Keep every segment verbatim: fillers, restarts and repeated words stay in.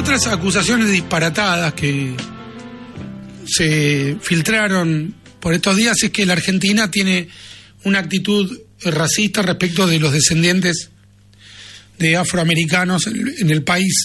otras acusaciones disparatadas que se filtraron por estos días es que la Argentina tiene una actitud racista respecto de los descendientes de afroamericanos en el país.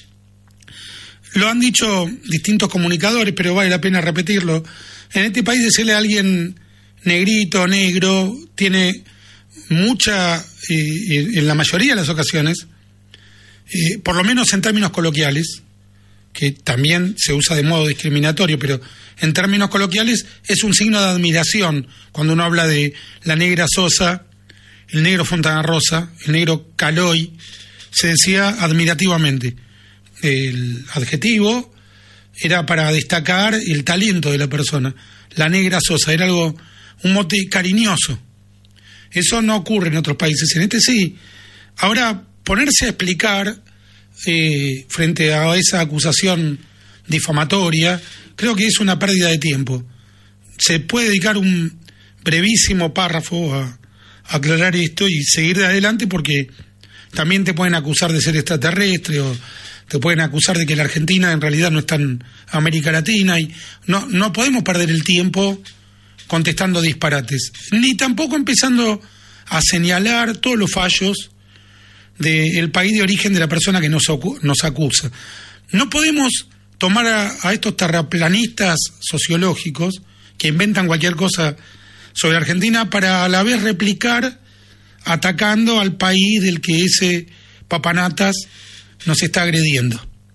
Lo han dicho distintos comunicadores, pero vale la pena repetirlo. En este país decirle a alguien negrito, negro, tiene mucha, eh, en la mayoría de las ocasiones, eh, por lo menos en términos coloquiales, que también se usa de modo discriminatorio, pero en términos coloquiales es un signo de admiración cuando uno habla de la negra Sosa, el negro Fontana Rosa, el negro Caloy, se decía admirativamente. El adjetivo era para destacar el talento de la persona. La negra Sosa era algo, un mote cariñoso. Eso no ocurre en otros países, en este sí. Ahora, ponerse a explicar eh, frente a esa acusación difamatoria, creo que es una pérdida de tiempo. Se puede dedicar un brevísimo párrafo a, a aclarar esto y seguir de adelante, porque también te pueden acusar de ser extraterrestre o te pueden acusar de que la Argentina en realidad no está en América Latina, y no, no podemos perder el tiempo contestando disparates, ni tampoco empezando a señalar todos los fallos del país de origen de la persona que nos, nos acusa. No podemos tomar a, a estos terraplanistas sociológicos que inventan cualquier cosa sobre Argentina para a la vez replicar atacando al país del que ese papanatas nos está agrediendo.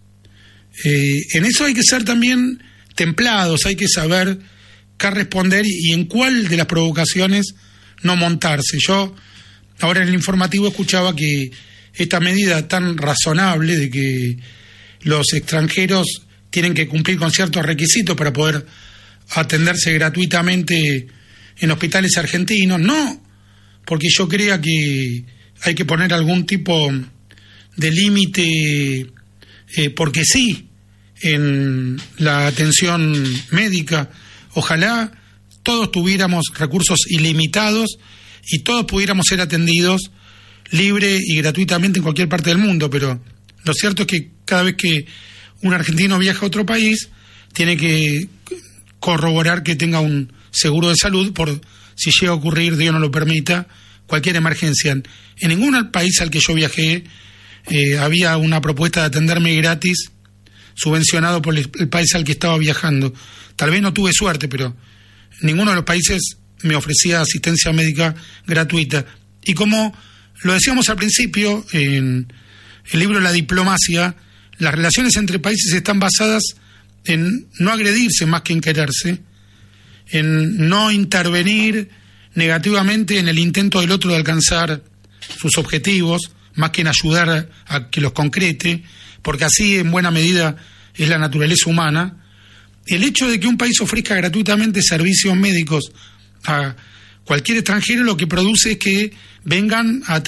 Eh, en eso hay que ser también templados, hay que saber qué responder y en cuál de las provocaciones no montarse. Yo ahora en el informativo escuchaba que esta medida tan razonable de que los extranjeros tienen que cumplir con ciertos requisitos para poder atenderse gratuitamente en hospitales argentinos, no porque yo crea que hay que poner algún tipo de límite, eh, porque sí, en la atención médica. Ojalá todos tuviéramos recursos ilimitados y todos pudiéramos ser atendidos libre y gratuitamente en cualquier parte del mundo, pero lo cierto es que cada vez que un argentino viaja a otro país, tiene que corroborar que tenga un seguro de salud por si llega a ocurrir, Dios no lo permita, cualquier emergencia. En ningún país al que yo viajé Eh, había una propuesta de atenderme gratis, subvencionado por el, el país al que estaba viajando. Tal vez no tuve suerte, pero ninguno de los países me ofrecía asistencia médica gratuita. Y como lo decíamos al principio, en el libro La diplomacia, las relaciones entre países están basadas en no agredirse más que en quererse, en no intervenir negativamente en el intento del otro de alcanzar sus objetivos, más que en ayudar a que los concrete, porque así en buena medida es la naturaleza humana. El hecho de que un país ofrezca gratuitamente servicios médicos a cualquier extranjero lo que produce es que vengan a